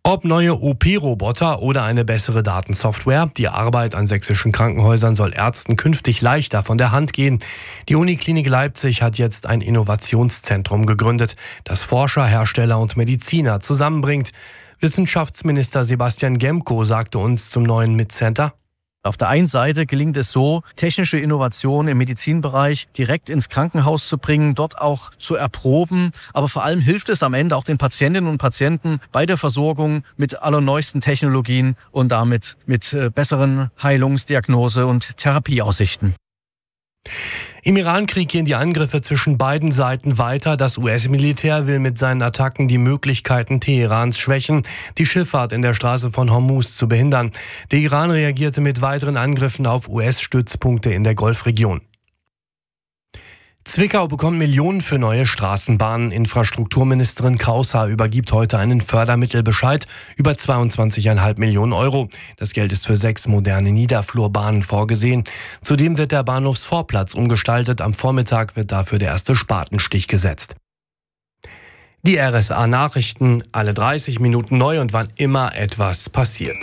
Ob neue OP-Roboter oder eine bessere Datensoftware, die Arbeit an sächsischen Krankenhäusern soll Ärzten künftig leichter von der Hand gehen. Die Uniklinik Leipzig hat jetzt ein Innovationszentrum gegründet, das Forscher, Hersteller und Mediziner zusammenbringt. Wissenschaftsminister Sebastian Gemko sagte uns zum neuen MIT-Center: Auf der einen Seite gelingt es so, technische Innovationen im Medizinbereich direkt ins Krankenhaus zu bringen, dort auch zu erproben. Aber vor allem hilft es am Ende auch den Patientinnen und Patienten bei der Versorgung mit allerneuesten Technologien und damit mit besseren Heilungsdiagnose- und Therapieaussichten. Im Irankrieg gehen die Angriffe zwischen beiden Seiten weiter. Das US-Militär will mit seinen Attacken die Möglichkeiten Teherans schwächen, die Schifffahrt in der Straße von Hormuz zu behindern. Der Iran reagierte mit weiteren Angriffen auf US-Stützpunkte in der Golfregion. Zwickau bekommt Millionen für neue Straßenbahnen. Infrastrukturministerin Kraushaar übergibt heute einen Fördermittelbescheid über 22,5 Millionen Euro. Das Geld ist für 6 moderne Niederflurbahnen vorgesehen. Zudem wird der Bahnhofsvorplatz umgestaltet. Am Vormittag wird dafür der erste Spatenstich gesetzt. Die RSA-Nachrichten, alle 30 Minuten neu und wann immer etwas passiert.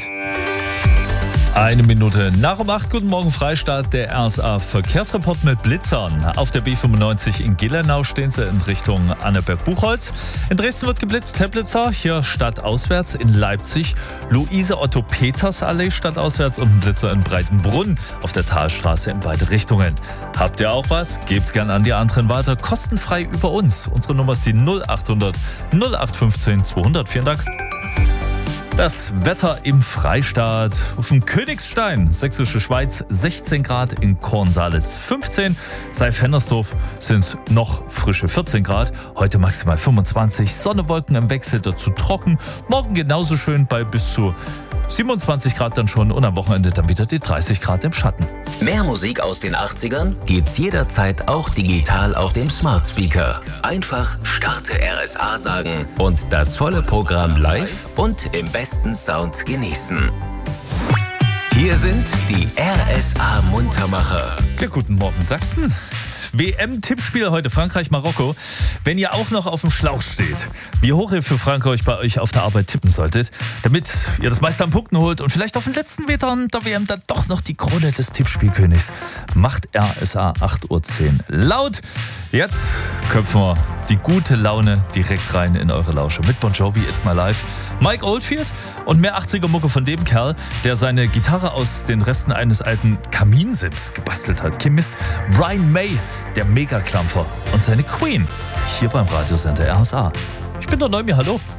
1 Minute nach um 8. Guten Morgen, Freistaat. Der RSA-Verkehrsreport mit Blitzern. Auf der B95 in Gillenau stehen sie in Richtung Anneberg-Buchholz. In Dresden wird geblitzt, Teplitzer, hier stadtauswärts. In Leipzig Luise-Otto-Peters-Allee stadtauswärts und ein Blitzer in Breitenbrunn auf der Talstraße in beide Richtungen. Habt ihr auch was? Gebt's gern an die anderen weiter. Kostenfrei über uns. Unsere Nummer ist die 0800 0815 200. Vielen Dank. Das Wetter im Freistaat. Auf dem Königstein, Sächsische Schweiz, 16 Grad, in Kornsalis 15. Seif-Hennersdorf sind es noch frische 14 Grad. Heute maximal 25. Sonne, Wolken im Wechsel, dazu trocken. Morgen genauso schön bei bis zu 27 Grad dann schon und am Wochenende dann wieder die 30 Grad im Schatten. Mehr Musik aus den 80ern gibt's jederzeit auch digital auf dem Smart Speaker. Einfach Starte RSA sagen und das volle Programm live und im besten Sound genießen. Hier sind die RSA Muntermacher. Ja, guten Morgen Sachsen. WM-Tippspiel heute Frankreich-Marokko. Wenn ihr auch noch auf dem Schlauch steht, wie hoch ihr für Frankreich bei euch auf der Arbeit tippen solltet, damit ihr das meiste an Punkten holt und vielleicht auf den letzten Metern der WM dann doch noch die Krone des Tippspielkönigs, macht RSA 8.10 Uhr laut. Jetzt köpfen wir die gute Laune direkt rein in eure Lausche mit Bon Jovi, It's My Life, Mike Oldfield und mehr 80er-Mucke von dem Kerl, der seine Gitarre aus den Resten eines alten Kaminsims gebastelt hat. Kim Mist, Brian May, der Megaklampfer und seine Queen, hier beim Radiosender RSA. Ich bin der Neumi, hallo.